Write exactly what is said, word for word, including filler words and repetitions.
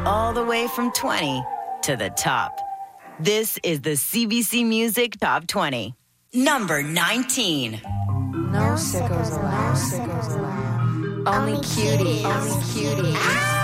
all the way from twenty to the top. This is the C B C Music Top twenty. Number nineteen. No sickos allowed. Only cuties. Only cuties.